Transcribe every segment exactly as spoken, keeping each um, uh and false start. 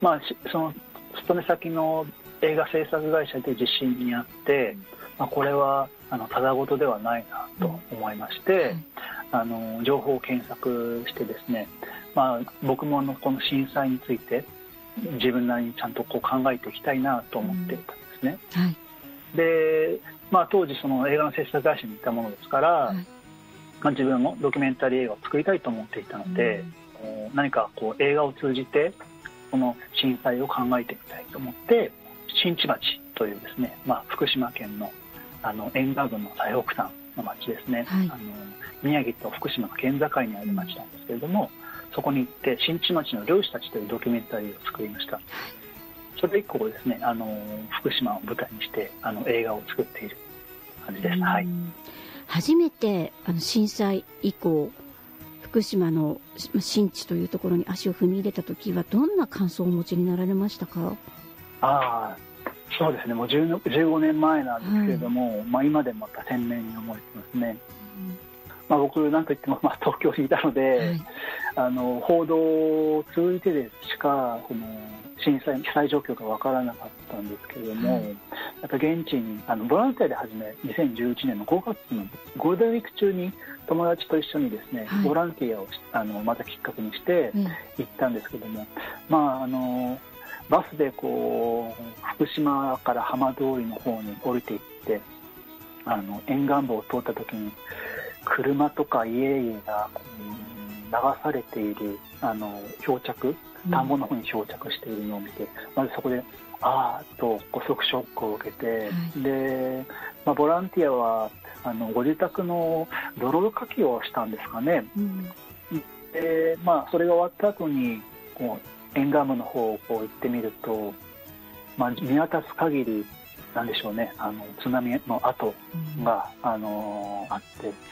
まあ、その勤め先の映画制作会社で自信にあって、まあ、これはあのただごとではないなと思いまして、うん、あの情報を検索してですね、まあ、僕もあのこの震災について自分なりにちゃんとこう考えていきたいなと思っていたんですね、うんはい、で、まあ、当時その映画の制作会社にいたものですから、はいまあ、自分もドキュメンタリー映画を作りたいと思っていたので、うん、何かこう映画を通じてこの震災を考えてみたいと思って新地町というですね、まあ、福島県のあの沿岸部の最北端の町ですね、はい、あの宮城と福島の県境にある町なんですけれども、そこに行って新地町の漁師たちというドキュメンタリーを作りました。それ以降ですね、あの福島を舞台にしてあの映画を作っている感じです。はい、 初めてあの震災以降福島の新地というところに足を踏み入れた時はどんな感想をお持ちになられましたか？ あそうですね、もうじゅうごねんまえなんですけれども、はいまあ、今でもまた鮮明に覚えてますね、うんまあ、僕なんといっても、まあ、東京にいたので、はい、あの報道を通じてでしかこの震災被災状況が分からなかったんですけれども、はい、やっぱ現地にあのボランティアで始めにせんじゅういちねんのごがつのゴールデンウィーク中に友達と一緒にですね、はい、ボランティアをあのまたきっかけにして行ったんですけども、うん、まああのバスでこう福島から浜通りの方に降りていってあの沿岸部を通った時に車とか家々が流されているあの漂着田んぼの方に漂着しているのを見て、うん、まずそこであーっとご即ショックを受けて、はい、で、まあ、ボランティアはあのご自宅の泥かきをしたんですかね、うん、でまあ、それが終わった後にこう沿岸部の方をこう行ってみると、まあ、見渡す限りなんでしょうね、あの津波の跡が、うん、あのあって、はい、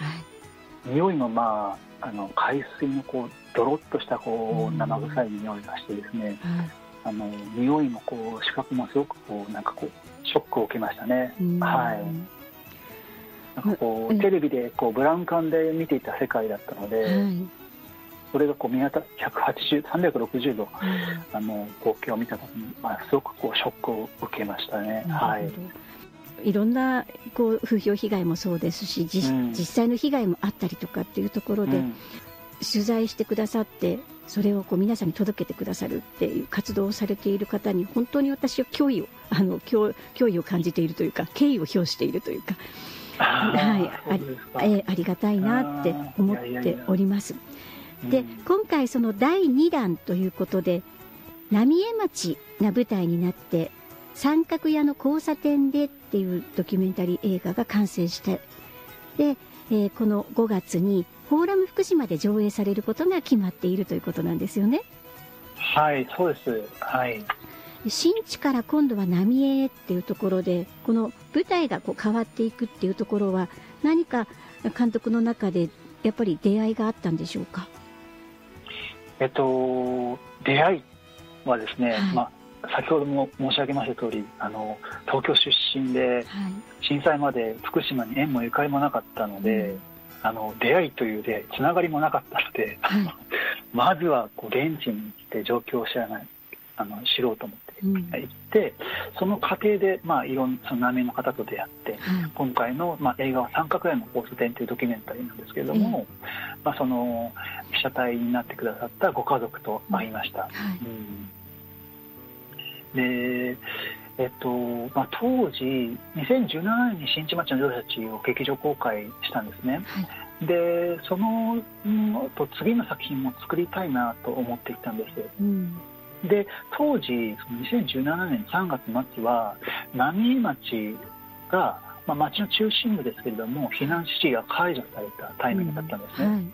匂いも、まあ、あの海水のこうドロッとしたこう生臭い匂いがしてですね、うん、あの匂いもこう視覚もすごくこうなんかこうショックを受けましたね、うん、はい、なんかこう、うん、テレビでこうブラウン管で見ていた世界だったので、はいそれがこう見渡ひゃくはちじゅう、さんびゃくろくじゅうど、うん、あの光景を見たときに、まあ、すごくこうショックを受けましたね。はい、 いろんなこう風評被害もそうですし、うん、実際の被害もあったりとかっていうところで、うん、取材してくださってそれをこう皆さんに届けてくださるっていう活動をされている方に本当に私は脅威をあの脅脅威を感じているというか敬意を表しているというか、はい、あり、えー、ありがたいなって思っております。で今回そのだいにだんということで浪江町が舞台になって三角屋の交差点でっていうドキュメンタリー映画が完成してで、えー、このごがつにフォーラム福島で上映されることが決まっているということなんですよね。 はいそうです、はい、 新地から今度は浪江へっていうところでこの舞台がこう変わっていくっていうところは何か監督の中でやっぱり出会いがあったんでしょうか？ えっと、出会いはですね、はいまあ、先ほども申し上げました通りあの東京出身で、はい、震災まで福島に縁もゆかりもなかったので、うん、あの出会いというでつながりもなかったので、はい、まずはこう現地に行って状況を知らないあの知ろうと思って行って、うん、その過程で、まあ、いろんな難民の方と出会って、はい、今回の、まあ、映画は三角屋の交差点というドキュメンタリーなんですけれども、うんまあ、その被写体になってくださったご家族と会いました、うんはいうん、でえっとまあ、当時にせんじゅうななねんに新地町の漁師たちを劇場公開したんですね、はい、でその、うん、と次の作品も作りたいなと思っていたんです、うんで当時そのにせんじゅうななねんさんがつまつは浪江町が、まあ、町の中心部ですけれども避難指示が解除されたタイミングだったんですね、うんはい、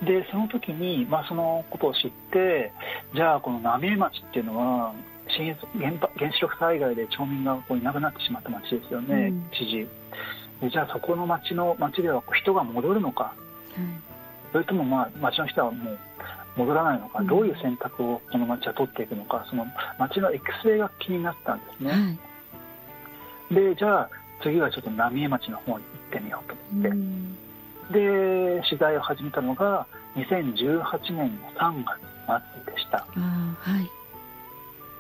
でその時に、まあ、そのことを知ってじゃあこの浪江町っていうのは原, 原子力災害で町民がこういなくなってしまった町ですよね、うん、知事でじゃあそこの町の町ではこう人が戻るのか、うん、それとも、まあ、町の人はもう戻らないのか、うん、どういう選択をこの町は取っていくのかその町の育成が気になったんですね、はい、でじゃあ次はちょっと浪江町の方に行ってみようと思って、うん、で取材を始めたのがにせんじゅうはちねんのさんがつまつでした。 あ、はい